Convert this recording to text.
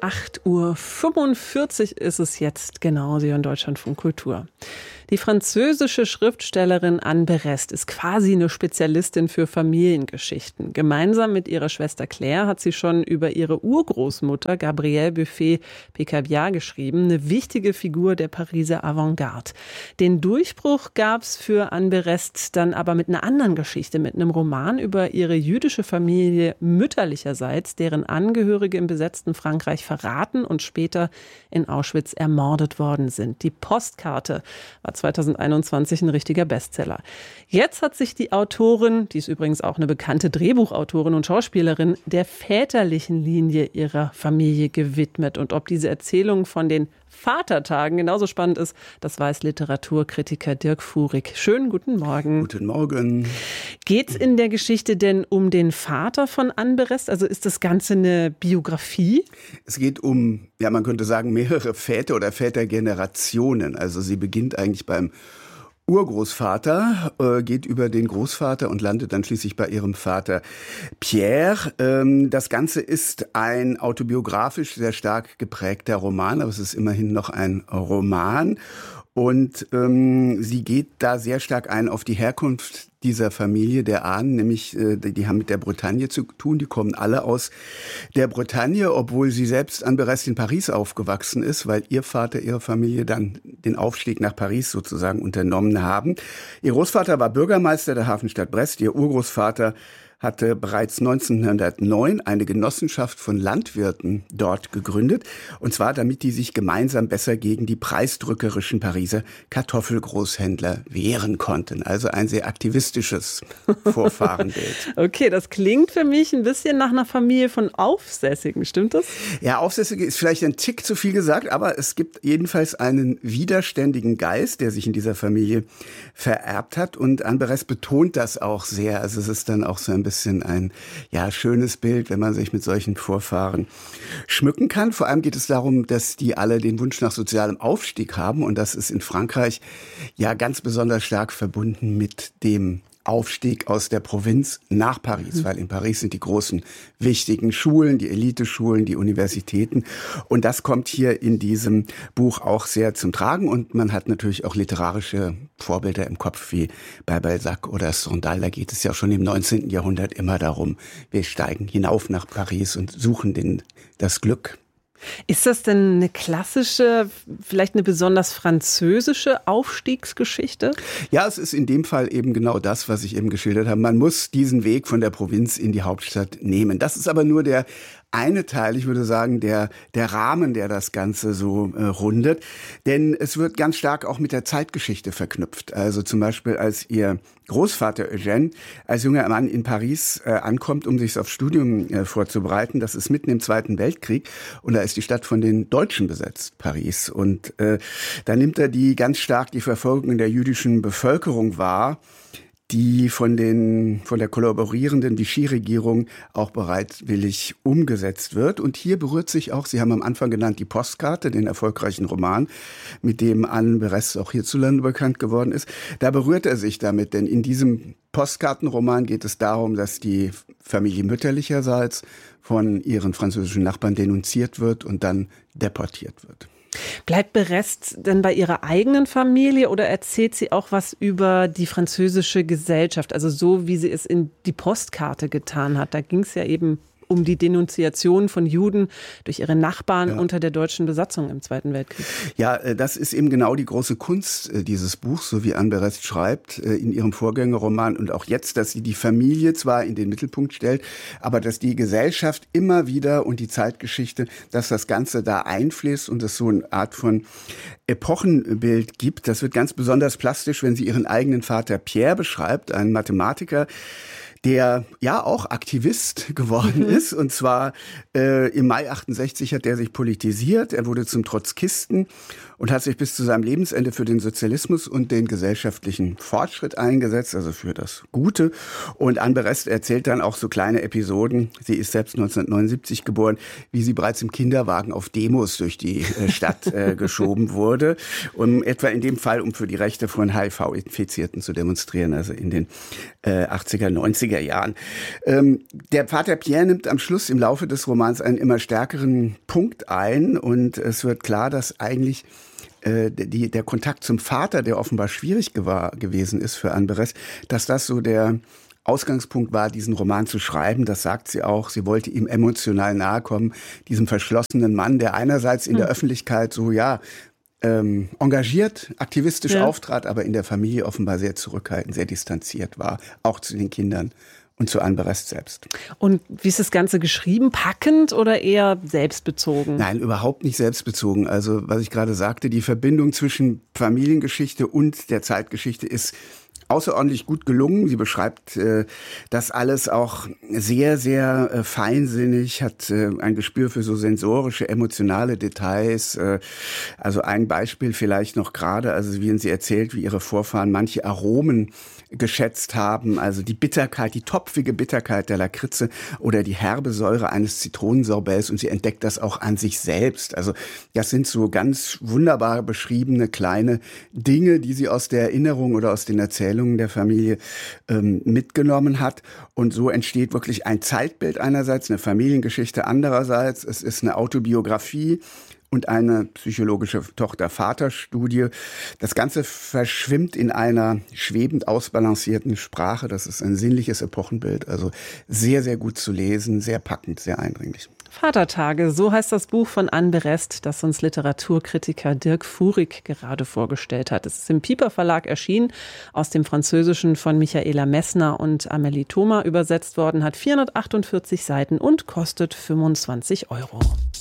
8:45 Uhr ist es jetzt, genau, Sie hören Deutschlandfunk Kultur. Die französische Schriftstellerin Anne Berest ist quasi eine Spezialistin für Familiengeschichten. Gemeinsam mit ihrer Schwester Claire hat sie schon über ihre Urgroßmutter Gabrielle Buffet-Picabia geschrieben, eine wichtige Figur der Pariser Avantgarde. Den Durchbruch gab's für Anne Berest dann aber mit einer anderen Geschichte, mit einem Roman über ihre jüdische Familie mütterlicherseits, deren Angehörige im besetzten Frankreich verraten und später in Auschwitz ermordet worden sind. Die Postkarte war 2021 ein richtiger Bestseller. Jetzt hat sich die Autorin, die ist übrigens auch eine bekannte Drehbuchautorin und Schauspielerin, der väterlichen Linie ihrer Familie gewidmet. Und ob diese Erzählung von den Vatertagen genauso spannend ist, das weiß Literaturkritiker Dirk Fuhrig. Schönen guten Morgen. Guten Morgen. Geht's in der Geschichte denn um den Vater von Anne Berest? Also ist das Ganze eine Biografie? Es geht um, ja, man könnte sagen, mehrere Väter oder Vätergenerationen. Also sie beginnt eigentlich beim Urgroßvater, geht über den Großvater und landet dann schließlich bei ihrem Vater Pierre. Das Ganze ist ein autobiografisch sehr stark geprägter Roman, aber es ist immerhin noch ein Roman. Und sie geht da sehr stark ein auf die Herkunft dieser Familie der Ahnen, nämlich die haben mit der Bretagne zu tun, die kommen alle aus der Bretagne, obwohl sie selbst Anne Berest in Paris aufgewachsen ist, weil ihr Vater, ihre Familie dann den Aufstieg nach Paris sozusagen unternommen haben. Ihr Großvater war Bürgermeister der Hafenstadt Brest, ihr Urgroßvater hatte bereits 1909 eine Genossenschaft von Landwirten dort gegründet. Und zwar, damit die sich gemeinsam besser gegen die preisdrückerischen Pariser Kartoffelgroßhändler wehren konnten. Also ein sehr aktivistisches Vorfahrenbild. Okay, das klingt für mich ein bisschen nach einer Familie von Aufsässigen, stimmt das? Ja, Aufsässige ist vielleicht ein Tick zu viel gesagt, aber es gibt jedenfalls einen widerständigen Geist, der sich in dieser Familie vererbt hat. Und Anne Berest betont das auch sehr. Also es ist dann auch so ein bisschen ein schönes Bild, wenn man sich mit solchen Vorfahren schmücken kann. Vor allem geht es darum, dass die alle den Wunsch nach sozialem Aufstieg haben und das ist in Frankreich ja ganz besonders stark verbunden mit dem Aufstieg aus der Provinz nach Paris, weil in Paris sind die großen, wichtigen Schulen, die Eliteschulen, die Universitäten. Und das kommt hier in diesem Buch auch sehr zum Tragen. Und man hat natürlich auch literarische Vorbilder im Kopf, wie bei Balzac oder Stendhal. Da geht es ja schon im 19. Jahrhundert immer darum, wir steigen hinauf nach Paris und suchen das Glück. Ist das denn eine klassische, vielleicht eine besonders französische Aufstiegsgeschichte? Ja, es ist in dem Fall eben genau das, was ich eben geschildert habe. Man muss diesen Weg von der Provinz in die Hauptstadt nehmen. Das ist aber nur der eine Teil, ich würde sagen, der Rahmen, der das Ganze so rundet. Denn es wird ganz stark auch mit der Zeitgeschichte verknüpft. Also zum Beispiel, als ihr Großvater Eugène als junger Mann in Paris ankommt, um sich aufs Studium vorzubereiten. Das ist mitten im Zweiten Weltkrieg und da ist die Stadt von den Deutschen besetzt, Paris. Und da nimmt er ganz stark die Verfolgung der jüdischen Bevölkerung wahr, die von der kollaborierenden Vichy-Regierung auch bereitwillig umgesetzt wird. Und hier berührt sich auch, Sie haben am Anfang genannt, die Postkarte, den erfolgreichen Roman, mit dem Anne Berest auch hierzulande bekannt geworden ist. Da berührt er sich damit, denn in diesem Postkartenroman geht es darum, dass die Familie mütterlicherseits von ihren französischen Nachbarn denunziert wird und dann deportiert wird. Bleibt Berest denn bei ihrer eigenen Familie oder erzählt sie auch was über die französische Gesellschaft? Also so, wie sie es in die Postkarte getan hat. Da ging es ja eben um die Denunziation von Juden durch ihre Nachbarn unter der deutschen Besatzung im Zweiten Weltkrieg. Ja, das ist eben genau die große Kunst dieses Buchs, so wie Anne Berest schreibt in ihrem Vorgängerroman und auch jetzt, dass sie die Familie zwar in den Mittelpunkt stellt, aber dass die Gesellschaft immer wieder und die Zeitgeschichte, dass das Ganze da einfließt und es so eine Art von Epochenbild gibt. Das wird ganz besonders plastisch, wenn sie ihren eigenen Vater Pierre beschreibt, einen Mathematiker, der ja auch Aktivist geworden ist. Und zwar im Mai 68 hat er sich politisiert. Er wurde zum Trotzkisten und hat sich bis zu seinem Lebensende für den Sozialismus und den gesellschaftlichen Fortschritt eingesetzt, also für das Gute. Und Anne Berest erzählt dann auch so kleine Episoden. Sie ist selbst 1979 geboren, wie sie bereits im Kinderwagen auf Demos durch die Stadt geschoben wurde, etwa in dem Fall, um für die Rechte von HIV-Infizierten zu demonstrieren, also in den 80er, 90er Jahren. Der Vater Pierre nimmt am Schluss im Laufe des Romans einen immer stärkeren Punkt ein und es wird klar, dass eigentlich der Kontakt zum Vater, der offenbar schwierig gewesen ist für Anne Berest, dass das so der Ausgangspunkt war, diesen Roman zu schreiben. Das sagt sie auch. Sie wollte ihm emotional nahe kommen, diesem verschlossenen Mann, der einerseits in der Öffentlichkeit so, engagiert, aktivistisch auftrat, aber in der Familie offenbar sehr zurückhaltend, sehr distanziert war, auch zu den Kindern und zu Anne Berest selbst. Und wie ist das Ganze geschrieben? Packend oder eher selbstbezogen? Nein, überhaupt nicht selbstbezogen. Also, was ich gerade sagte, die Verbindung zwischen Familiengeschichte und der Zeitgeschichte ist außerordentlich gut gelungen. Sie beschreibt das alles auch sehr, sehr feinsinnig, hat ein Gespür für so sensorische, emotionale Details. Also ein Beispiel vielleicht noch gerade, also wie sie erzählt, wie ihre Vorfahren manche Aromen geschätzt haben, also die Bitterkeit, die topfige Bitterkeit der Lakritze oder die herbe Säure eines Zitronensorbets, und sie entdeckt das auch an sich selbst. Also das sind so ganz wunderbar beschriebene kleine Dinge, die sie aus der Erinnerung oder aus den Erzählungen der Familie mitgenommen hat, und so entsteht wirklich ein Zeitbild einerseits, eine Familiengeschichte andererseits, es ist eine Autobiografie und eine psychologische Tochter-Vater-Studie. Das Ganze verschwimmt in einer schwebend ausbalancierten Sprache. Das ist ein sinnliches Epochenbild. Also sehr, sehr gut zu lesen, sehr packend, sehr eindringlich. Vatertage, so heißt das Buch von Anne Berest, das uns Literaturkritiker Dirk Fuhrig gerade vorgestellt hat. Es ist im Piper Verlag erschienen, aus dem Französischen von Michaela Messner und Amélie Thoma übersetzt worden, hat 448 Seiten und kostet 25 €.